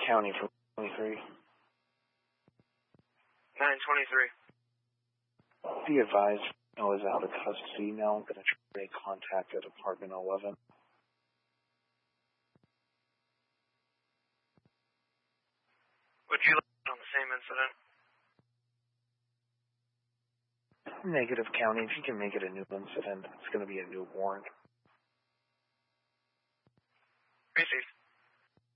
County for 23. 923. Be advised, Phil is out of custody now. I'm going to try to make contact at apartment 11. Would you like on the same incident? Negative, County. If you can make it a new incident, it's going to be a new warrant. Received.